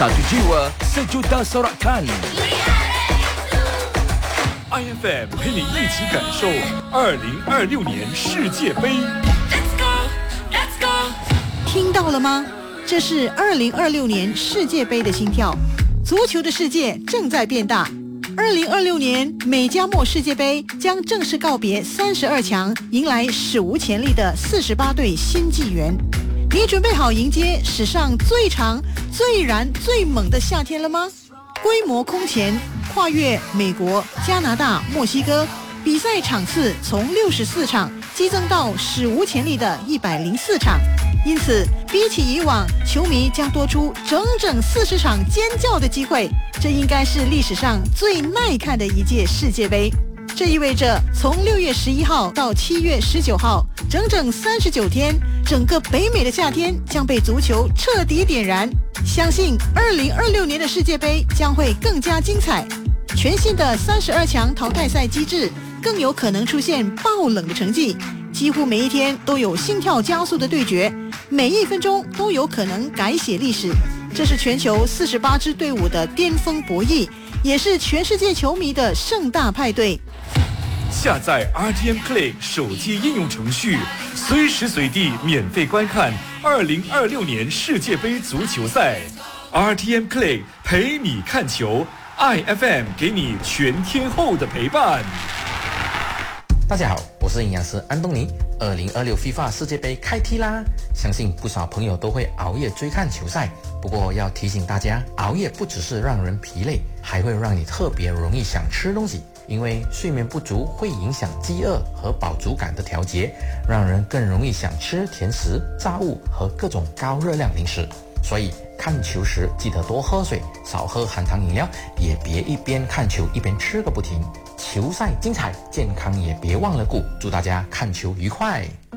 Satu jiwa, sejuta sorakan. IFM 陪你一起感受2026年世界杯。 听到了吗？这是2026年世界杯的心跳。足球的世界正在变大。2026年美加墨世界杯将正式告别32强，迎来史无前例的48队新纪元。你准备好迎接史上最长、最燃、最猛的夏天了吗？规模空前，跨越美国、加拿大、墨西哥，比赛场次从64场激增到史无前例的104场。因此，比起以往，球迷将多出整整40场尖叫的机会。这应该是历史上最耐看的一届世界杯。这意味着从6月11号到7月19号，整整39天，整个北美的夏天将被足球彻底点燃。相信2026年的世界杯将会更加精彩。全新的32强淘汰赛机制更有可能出现爆冷的成绩，几乎每一天都有心跳加速的对决，每1分钟都有可能改写历史。这是全球48支队伍的巅峰博弈，也是全世界球迷的盛大派对。 下载 RTM Play 手机应用程序，随时随地免费观看2026年世界杯足球赛。RTM Play 陪你看球，IFM 给你全天候的陪伴。 大家好，我是营养师安东尼。2026 FIFA 世界杯开踢啦！相信不少朋友都会熬夜追看球赛，不过要提醒大家，熬夜不只是让人疲累，还会让你特别容易想吃东西，因为睡眠不足会影响饥饿和饱足感的调节，让人更容易想吃甜食、炸物和各种高热量零食。所以看球时记得多喝水，少喝含糖饮料，也别一边看球一边吃个不停。球赛精彩，健康也别忘了顾。祝大家看球愉快！